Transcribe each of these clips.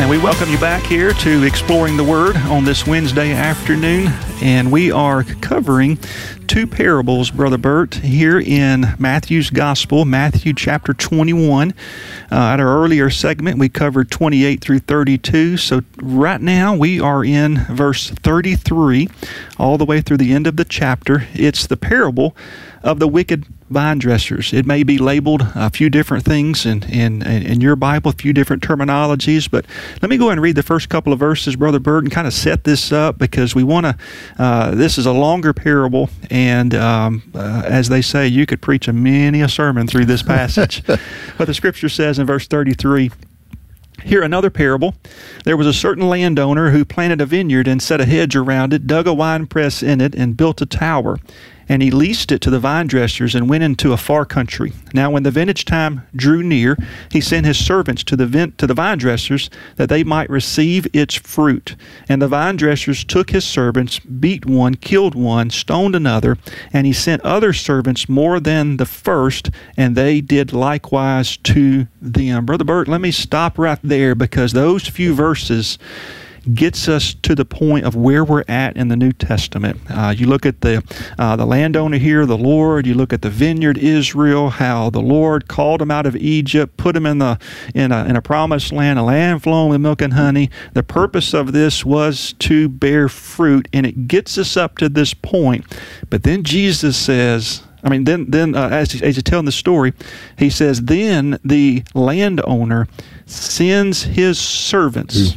And we welcome you back here to Exploring the Word on this Wednesday afternoon. And we are covering two parables, Brother Bert, here in Matthew's Gospel, Matthew chapter 21. At our earlier segment, we covered 28 through 32. So right now, we are in verse 33, all the way through the end of the chapter. It's the parable of the wicked vine dressers. It may be labeled a few different things in your Bible, a few different terminologies, but let me go ahead and read the first couple of verses, Brother Bird, and kind of set this up because we want to, this is a longer parable, and as they say, you could preach many a sermon through this passage. But the scripture says in verse 33, "Here another parable. There was a certain landowner who planted a vineyard and set a hedge around it, dug a winepress in it, and built a tower. And he leased it to the vine dressers and went into a far country. Now when the vintage time drew near, he sent his servants to the vine dressers that they might receive its fruit. And the vine dressers took his servants, beat one, killed one, stoned another, and he sent other servants more than the first, and they did likewise to them." Brother Bert, let me stop right there because those few verses gets us to the point of where we're at in the New Testament. You look at the landowner here, the Lord. You look at the vineyard, Israel. How the Lord called them out of Egypt, put them in a promised land, a land flowing with milk and honey. The purpose of this was to bear fruit, and it gets us up to this point. But then Jesus says, as he's telling the story, he says, then the landowner sends his servants.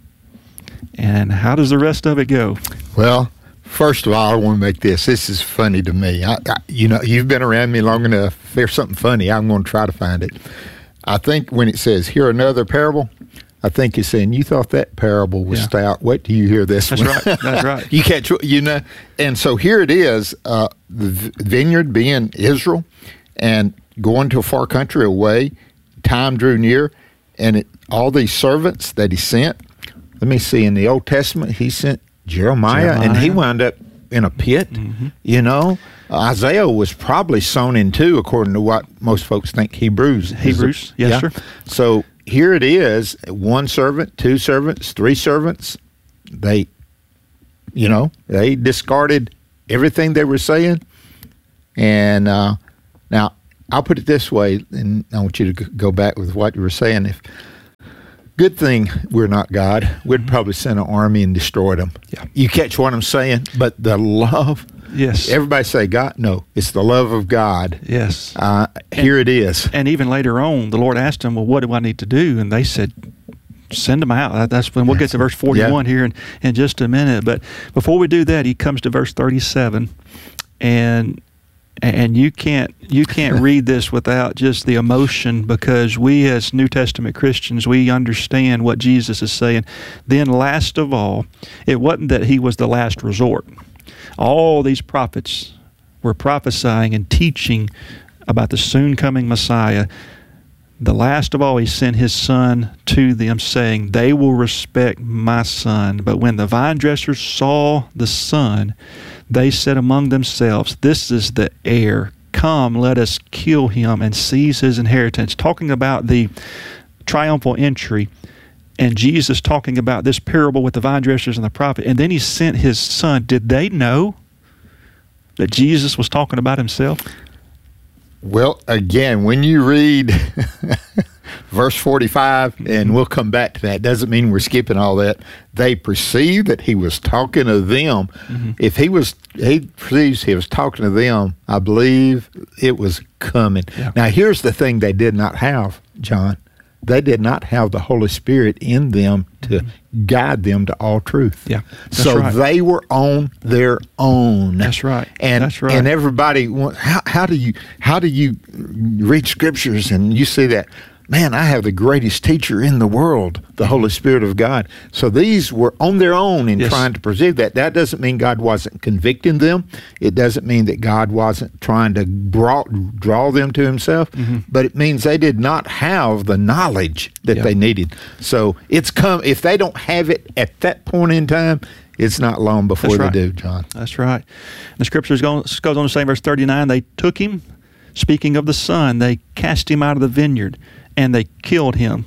And how does the rest of it go? Well, first of all, I want to make this. This is funny to me. You've been around me long enough. If there's something funny, I'm going to try to find it. I think when it says, "Here another parable," I think it's saying, you thought that parable was stout. Wait till you hear this one. That's right. That's right. You catch, And so here it is, the vineyard being Israel and going to a far country away. Time drew near, and all these servants that he sent. Let me see, in the Old Testament, he sent Jeremiah, and he wound up in a pit, Isaiah was probably sown in too, according to what most folks think Hebrews, yes, sir. So here it is, one servant, two servants, three servants. They discarded everything they were saying. And now, I'll put it this way, and I want you to go back with what you were saying. Good thing we're not God. We'd probably send an army and destroy them. Yeah. You catch what I'm saying? But the love. Yes. Everybody say God. No, it's the love of God. Yes. Here it is. And even later on, the Lord asked them, "Well, what do I need to do?" And they said, "Send them out." That's when we'll get to verse 41 here in just a minute. But before we do that, he comes to verse 37, and you can't read this without just the emotion, because we as New Testament Christians, we understand what Jesus is saying. Then last of all, it wasn't that he was the last resort. All these prophets were prophesying and teaching about the soon coming Messiah. The last of all, he sent his son to them, saying, "They will respect my son." But when the vine dressers saw the son, they said among themselves, "This is the heir. Come, let us kill him and seize his inheritance." Talking about the triumphal entry, and Jesus talking about this parable with the vine dressers and the prophet. And then he sent his son. Did they know that Jesus was talking about himself? Well, again, when you read verse 45, and we'll come back to that, doesn't mean we're skipping all that. They perceived that he was talking to them. If he perceives he was talking to them, I believe it was coming. Yeah. Now, here's the thing they did not have, John. They did not have the Holy Spirit in them to guide them to all truth. Yeah, so right. They were on their own. That's right. And that's right. And everybody, how do you read scriptures and you see that? Man, I have the greatest teacher in the world, the Holy Spirit of God. So these were on their own in trying to perceive that. That doesn't mean God wasn't convicting them. It doesn't mean that God wasn't trying to draw them to himself. But it means they did not have the knowledge that they needed. So it's come. If they don't have it at that point in time, it's not long before they do, John. That's right. The scripture goes on to say in verse 39, they took him, speaking of the son, they cast him out of the vineyard, and they killed him.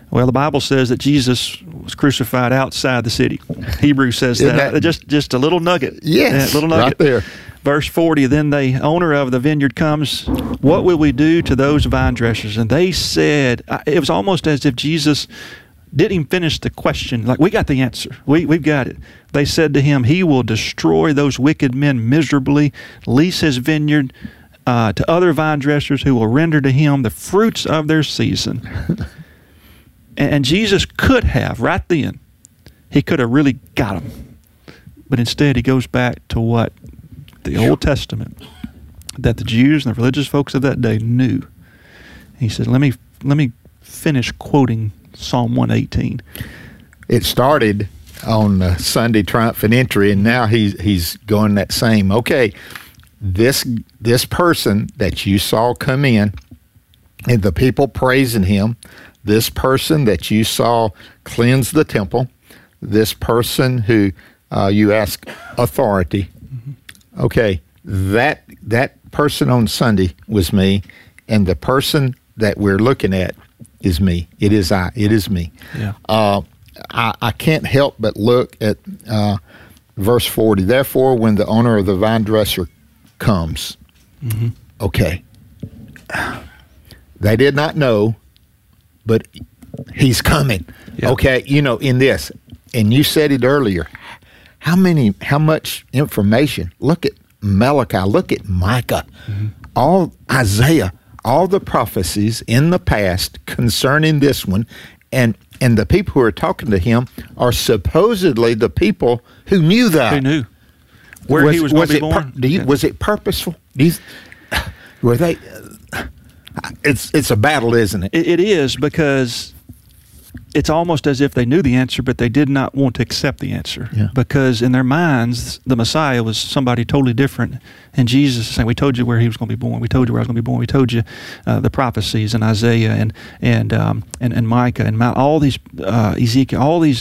Well, the Bible says that Jesus was crucified outside the city. Hebrews says that. Just a little nugget. Yes, little nugget. right there. Verse 40, then the owner of the vineyard comes, what will we do to those vine dressers? And they said, it was almost as if Jesus didn't even finish the question. Like, we got the answer. We've got it. They said to him, he will destroy those wicked men miserably, lease his vineyard to other vine dressers who will render to him the fruits of their season. And Jesus could have, right then, he could have really got them. But instead, he goes back to what? The Old Testament that the Jews and the religious folks of that day knew. He said, let me finish quoting Psalm 118. It started on Sunday triumphant entry, and now he's going that same. Okay, this person that you saw come in, and the people praising him, this person that you saw cleanse the temple, this person who you ask authority. Okay, that person on Sunday was me, and the person that we're looking at is me. It is I. It is me. Yeah. I can't help but look at verse 40. Therefore, when the owner of the vine dresser comes, okay, they did not know, but he's coming. Yeah. Okay, in this, and you said it earlier. How much information? Look at Malachi, look at Micah, all Isaiah, all the prophecies in the past concerning this one, and the people who are talking to him are supposedly the people who knew that. Who knew where he was going to be born? Was it purposeful? Were they? It's a battle, isn't it? It is, because it's almost as if they knew the answer, but they did not want to accept the answer. Yeah. Because in their minds, the Messiah was somebody totally different. And Jesus is saying, we told you where he was going to be born. We told you where I was going to be born. We told you the prophecies in Isaiah and Micah and all these, Ezekiel, all these,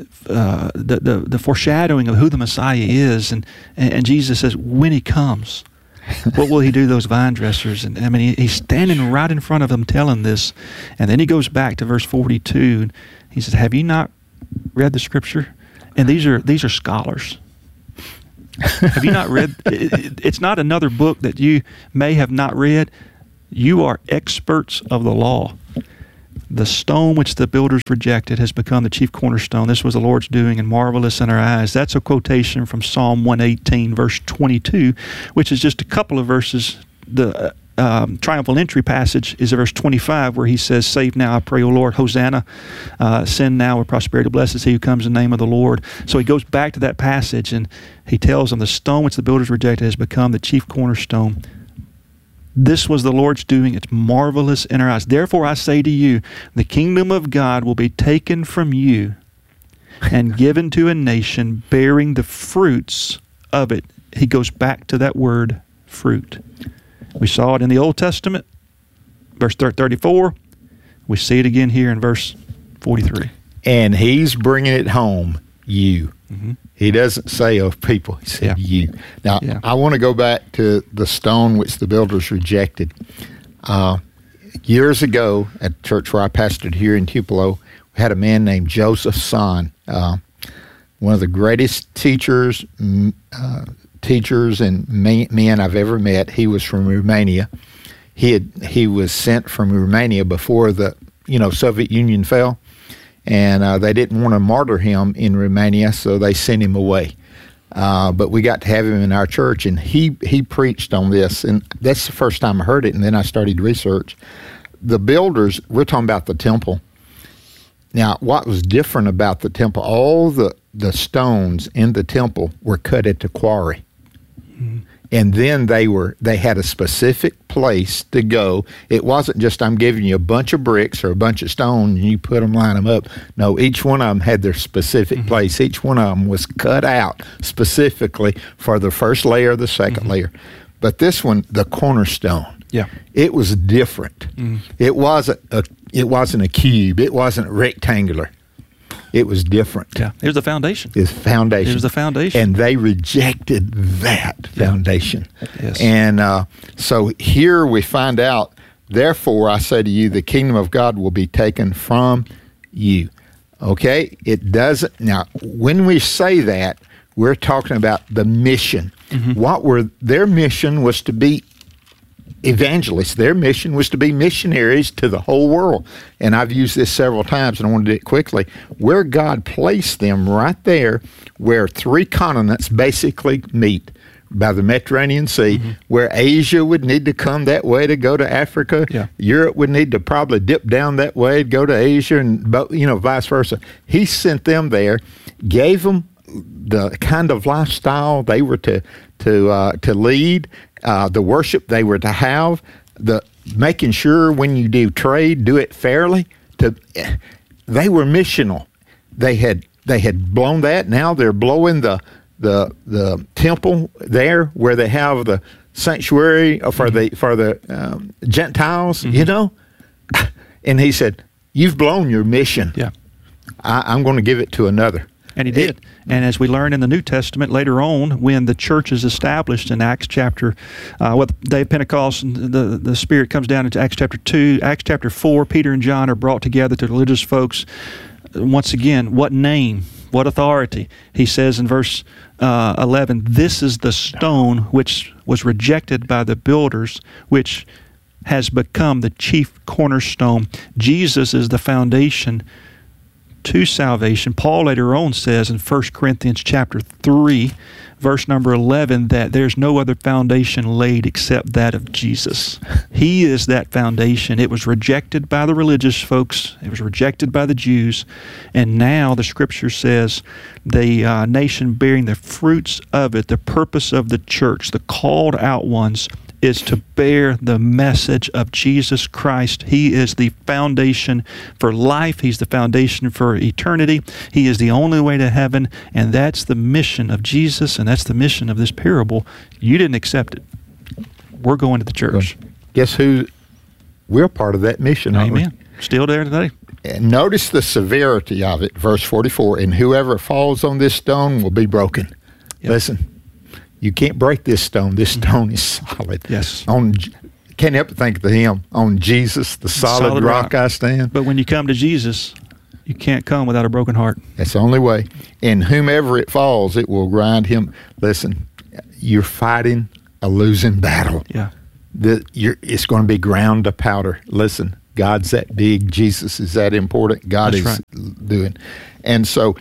the foreshadowing of who the Messiah is. And Jesus says, when he comes, what will he do to those vine dressers? And I mean, he's standing right in front of them telling this. And then he goes back to verse 42. And he says, have you not read the scripture? And these are scholars. Have you not read? It's not another book that you may have not read. You are experts of the law. The stone which the builders rejected has become the chief cornerstone. This was the Lord's doing and marvelous in our eyes. That's a quotation from Psalm 118, verse 22, which is just a couple of verses. The triumphal entry passage is verse 25, where he says, save now, I pray, O Lord, Hosanna. Send now with prosperity. Blessed is he who comes in the name of the Lord. So he goes back to that passage, and he tells them, the stone which the builders rejected has become the chief cornerstone. This was the Lord's doing. It's marvelous in our eyes. Therefore I say to you, the kingdom of God will be taken from you and given to a nation bearing the fruits of it. He goes back to that word, fruit. We saw it in the Old Testament, verse 34. We see it again here in verse 43. And he's bringing it home, you. He doesn't say of people. He said you. Now, I want to go back to the stone which the builders rejected. Years ago at the church where I pastored here in Tupelo, we had a man named Joseph Son, one of the greatest teachers and men I've ever met. He was from Romania. He was sent from Romania before the Soviet Union fell. And they didn't want to martyr him in Romania, so they sent him away. But we got to have him in our church, and he preached on this. And that's the first time I heard it, and then I started research. The builders, we're talking about the temple. Now, what was different about the temple, all the stones in the temple were cut at the quarry. And then they had a specific place to go. It wasn't just, I'm giving you a bunch of bricks or a bunch of stone and you line them up. No, each one of them had their specific place. Each one of them was cut out specifically for the first layer, the second layer. But this one, the cornerstone, it was different. It wasn't a cube. It wasn't rectangular. It was different. Yeah, it was the foundation. It was foundation. It was the foundation. And they rejected that foundation. Yes. And so here we find out, therefore I say to you, the kingdom of God will be taken from you. Okay? It doesn't. Now, when we say that, we're talking about the mission. Their mission was to be evangelists. Their mission was to be missionaries to the whole world. And I've used this several times, and I want to do it quickly. Where God placed them right there, where 3 continents basically meet, by the Mediterranean Sea, where Asia would need to come that way to go to Africa. Yeah. Europe would need to probably dip down that way to go to Asia, and vice versa. He sent them there, gave them the kind of lifestyle they were to lead, the worship they were to have, the making sure when you do trade, do it fairly. They were missional. They had blown that. Now they're blowing the temple there where they have the sanctuary for the Gentiles. And he said, "You've blown your mission. Yeah, I'm going to give it to another." And he did. And as we learn in the New Testament later on, when the church is established in Acts chapter, the day of Pentecost, the Spirit comes down into Acts chapter 2, Acts chapter 4, Peter and John are brought together to religious folks. Once again, what name, what authority? He says in verse 11, "This is the stone which was rejected by the builders, which has become the chief cornerstone." Jesus is the foundation to salvation. Paul later on says in 1 Corinthians chapter 3, verse number 11, that there's no other foundation laid except that of Jesus. He is that foundation. It was rejected by the religious folks. It was rejected by the Jews. And now the Scripture says the nation bearing the fruits of it, the purpose of the church, the called out ones, is to bear the message of Jesus Christ. He is the foundation for life. He's the foundation for eternity. He is the only way to heaven, and that's the mission of Jesus, and that's the mission of this parable. You didn't accept it. We're going to the church. Guess who? We're part of that mission, aren't Amen. Still there today. And notice the severity of it, verse 44, "And whoever falls on this stone will be broken." Yep. Listen. You can't break this stone. This stone is solid. Yes. Can't help but think of the hymn, "On Jesus, the solid rock I stand." But when you come to Jesus, you can't come without a broken heart. That's the only way. And whomever it falls, it will grind him. Listen, you're fighting a losing battle. Yeah. It's going to be ground to powder. Listen, God's that big. Jesus is that important. God That's is right. doing. And so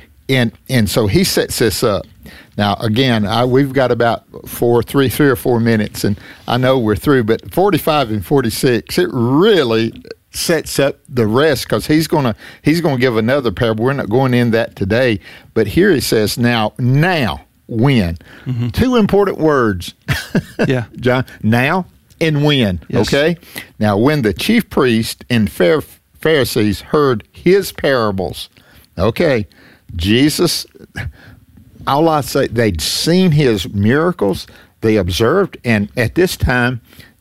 he sets this up. Now, again, we've got about 3 or 4 minutes, and I know we're through, but 45 and 46, it really sets up the rest, because he's going to give another parable. We're not going in that today, but here he says, now, when. 2 important words. Yeah. John, now and when. Yes. Okay? Now, when the chief priest and Pharisees heard his parables, okay, Jesus, all I say, they'd seen his miracles, they observed, and at this time,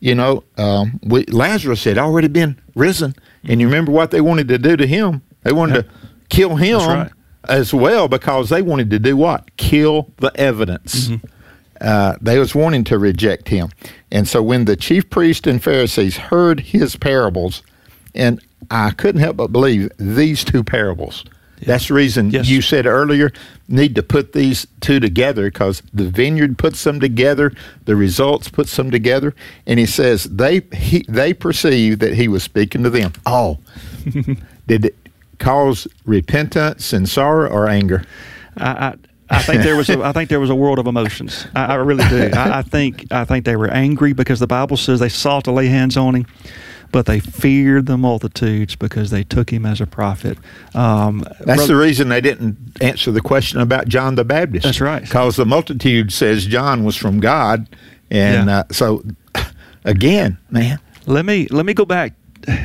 Lazarus had already been risen, and you remember what they wanted to do to him? They wanted to kill him as well, because they wanted to do what? Kill the evidence. They was wanting to reject him. And so when the chief priest and Pharisees heard his parables, and I couldn't help but believe these 2 parables. That's the reason you said earlier, need to put these 2 together, because the vineyard puts them together, the results puts them together, and he says they perceived that he was speaking to them. Oh, did it cause repentance and sorrow or anger? I think there was a world of emotions. I really do. I think they were angry because the Bible says they sought to lay hands on him, but they feared the multitudes because they took him as a prophet. That's the reason they didn't answer the question about John the Baptist. That's right. Because the multitude says John was from God. And so, again, man. Let me go back.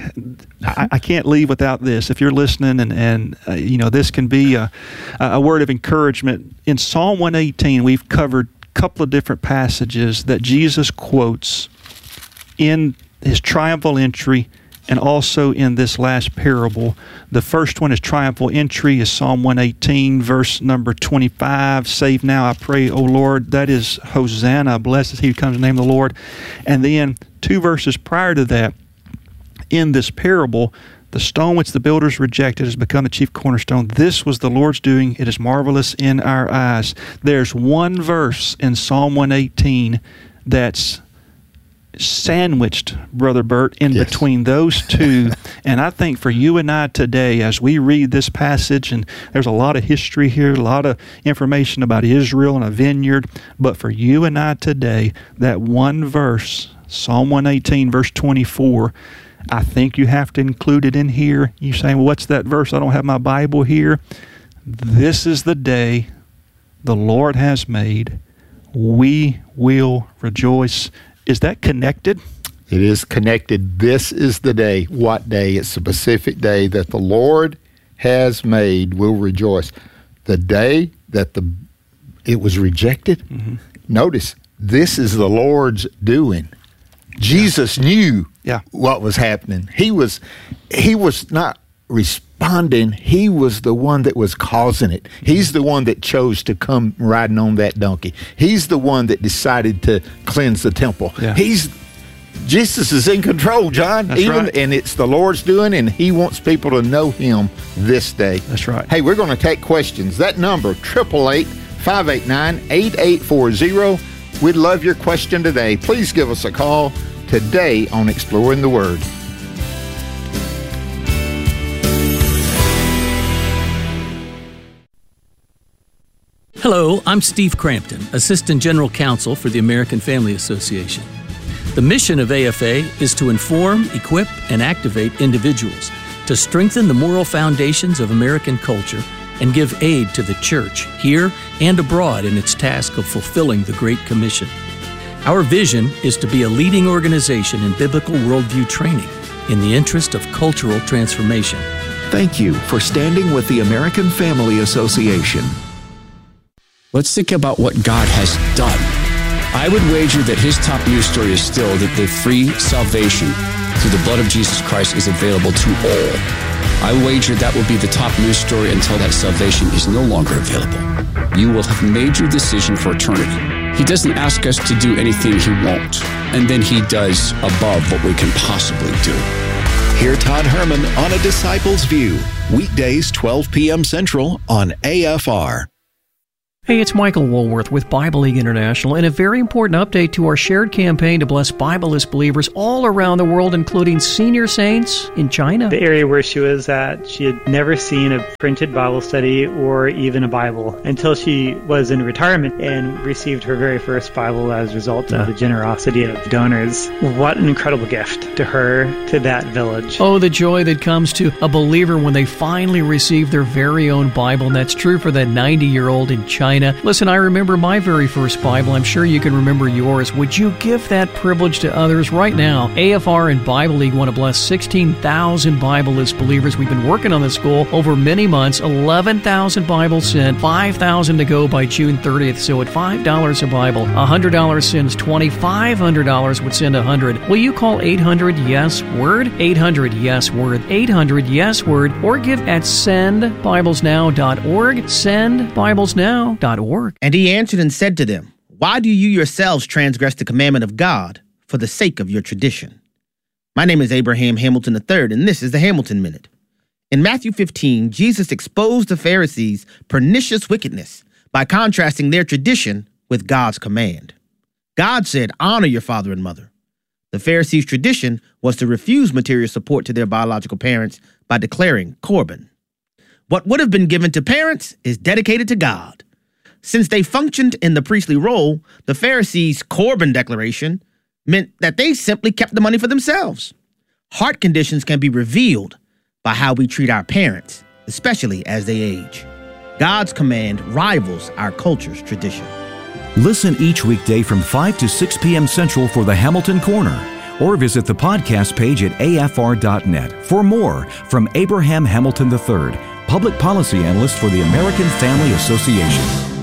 I can't leave without this. If you're listening, and this can be a word of encouragement. In Psalm 118, we've covered a couple of different passages that Jesus quotes in his triumphal entry and also in this last parable. The first one, his triumphal entry, is Psalm 118, verse number 25. "Save now, I pray, O Lord." That is Hosanna. Blessed is he who comes in the name of the Lord. And then 2 verses prior to that, in this parable, The stone which the builders rejected has become the chief cornerstone. This was the Lord's doing. It is marvelous in our eyes. There's one verse in Psalm 118 that's sandwiched, Brother Bert, in between those two. And I think for you and I today, as we read this passage, and there's a lot of history here, a lot of information about Israel and a vineyard, but for you and I today, that one verse, Psalm 118, verse 24, I think you have to include it in here. You say, well, what's that verse? I don't have my Bible here. This is the day the Lord has made. We will rejoice. Is that connected? It is connected. This is the day. What day? It's a specific day that the Lord has made. We'll rejoice. The day that it was rejected. Mm-hmm. Notice, this is the Lord's doing. Jesus knew what was happening. He was not responding. He was the one that was causing it. He's the one that chose to come riding on that donkey. He's the one that decided to cleanse the temple. Yeah. Jesus is in control, John. That's right. And it's the Lord's doing, and He wants people to know Him this day. That's right. Hey, we're going to take questions. That number, 888-589-8840. We'd love your question today. Please give us a call today on Exploring the Word. Hello, I'm Steve Crampton, Assistant General Counsel for the American Family Association. The mission of AFA is to inform, equip, and activate individuals to strengthen the moral foundations of American culture and give aid to the church, here and abroad, in its task of fulfilling the Great Commission. Our vision is to be a leading organization in biblical worldview training in the interest of cultural transformation. Thank you for standing with the American Family Association. Let's think about what God has done. I would wager that His top news story is still that the free salvation through the blood of Jesus Christ is available to all. I wager that will be the top news story until that salvation is no longer available. You will have made your decision for eternity. He doesn't ask us to do anything He won't, and then He does above what we can possibly do. Hear Todd Herman on A Disciple's View, weekdays 12 p.m. Central on AFR. Hey, it's Michael Woolworth with Bible League International, and a very important update to our shared campaign to bless Bibleless believers all around the world, including senior saints in China. The area where she was at, she had never seen a printed Bible study or even a Bible until she was in retirement and received her very first Bible as a result of the generosity of donors. What an incredible gift to her, to that village. Oh, the joy that comes to a believer when they finally receive their very own Bible, and that's true for that 90-year-old in China. Listen, I remember my very first Bible. I'm sure you can remember yours. Would you give that privilege to others right now? AFR and Bible League want to bless 16,000 Bibleless believers. We've been working on this goal over many months. 11,000 Bibles sent, 5,000 to go by June 30th. So at $5 a Bible, $100 sends 20, $500 would send 100. Will you call 800-YES-WORD? 800-YES-WORD, 800-YES-WORD, or give at sendbiblesnow.org, sendbiblesnow.org. And he answered and said to them, Why do you yourselves transgress the commandment of God for the sake of your tradition? My name is Abraham Hamilton III, and this is the Hamilton Minute. In Matthew 15, Jesus exposed the Pharisees' pernicious wickedness by contrasting their tradition with God's command. God said, honor your father and mother. The Pharisees' tradition was to refuse material support to their biological parents by declaring Corban. What would have been given to parents is dedicated to God. Since they functioned in the priestly role, the Pharisees' Corban declaration meant that they simply kept the money for themselves. Heart conditions can be revealed by how we treat our parents, especially as they age. God's command rivals our culture's tradition. Listen each weekday from 5 to 6 p.m. Central for the Hamilton Corner, or visit the podcast page at afr.net for more from Abraham Hamilton III, Public Policy Analyst for the American Family Association.